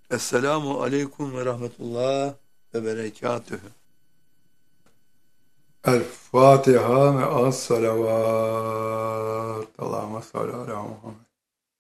Esselamu aleyküm ve rahmetullah ve berekatühü. El Fatiha ve as salavat. Allahümme salli ala Muhammed.